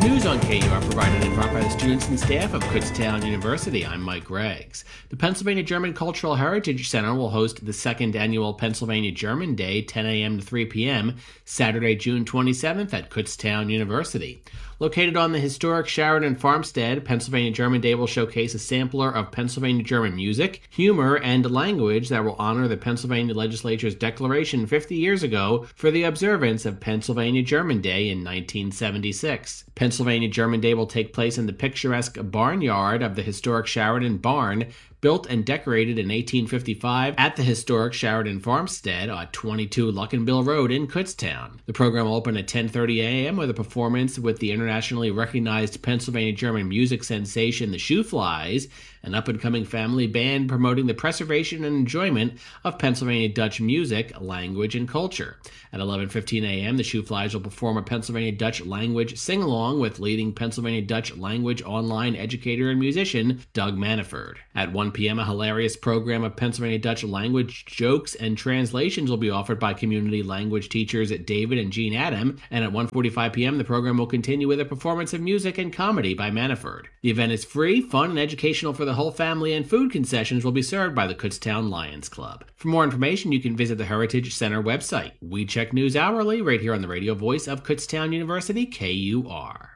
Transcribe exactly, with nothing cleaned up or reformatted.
News on K U R provided in part by the students and staff of Kutztown University. I'm Mike Greggs. The Pennsylvania German Cultural Heritage Center will host the second annual Pennsylvania German Day, ten a.m. to three p.m., Saturday, June twenty-seventh at Kutztown University. Located on the historic Sheridan Farmstead, Pennsylvania German Day will showcase a sampler of Pennsylvania German music, humor, and language that will honor the Pennsylvania Legislature's declaration fifty years ago for the observance of Pennsylvania German Day in nineteen seventy-six. Pennsylvania German Day will take place in the picturesque barnyard of the historic Sheridan Barn, built and decorated in eighteen fifty-five at the historic Sheridan Farmstead on twenty-two Luckenbill Road in Kutztown. The program will open at ten thirty a.m. with a performance with the internationally recognized Pennsylvania German music sensation The Shooflies, an up-and-coming family band promoting the preservation and enjoyment of Pennsylvania Dutch music, language, and culture. At eleven fifteen a.m., the Shooflies will perform a Pennsylvania Dutch language sing-along with leading Pennsylvania Dutch language online educator and musician Doug Manaford. At one p.m., a hilarious program of Pennsylvania Dutch language jokes and translations will be offered by community language teachers David and Jean Adam, and at one forty-five p.m., the program will continue with a performance of music and comedy by Manaford. The event is free, fun, and educational for the whole family, and food concessions will be served by the Kutztown Lions Club. For more information, you can visit the Heritage Center website. We check news hourly right here on the radio voice of Kutztown University, K U R.